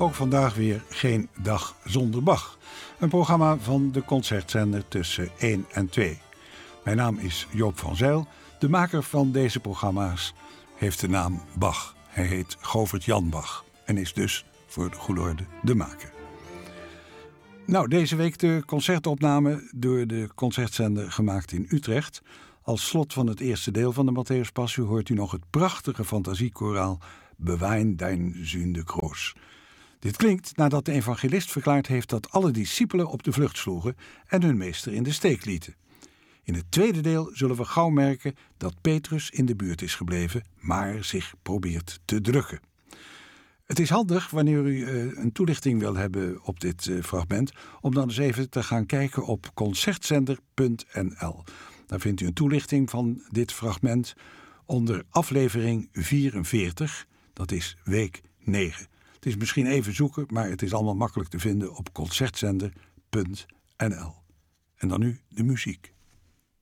ook vandaag weer Geen Dag Zonder Bach. Een programma van de Concertzender tussen 1 en 2. Mijn naam is Joop van Zijl. De maker van deze programma's heeft de naam Bach. Hij heet Govert Jan Bach en is dus voor de goede orde de maker. Nou, deze week de concertopname door de Concertzender gemaakt in Utrecht. Als slot van het eerste deel van de Matthäus Passie hoort u nog het prachtige fantasiekoraal Bewain dein Sünde groß. Dit klinkt nadat de evangelist verklaard heeft dat alle discipelen op de vlucht sloegen en hun meester in de steek lieten. In het tweede deel zullen we gauw merken dat Petrus in de buurt is gebleven, maar zich probeert te drukken. Het is handig wanneer u een toelichting wil hebben op dit fragment, om dan eens even te gaan kijken op concertzender.nl. Daar vindt u een toelichting van dit fragment onder aflevering 44, dat is week 9. Het is misschien even zoeken, maar het is allemaal makkelijk te vinden op concertzender.nl. En dan nu de muziek.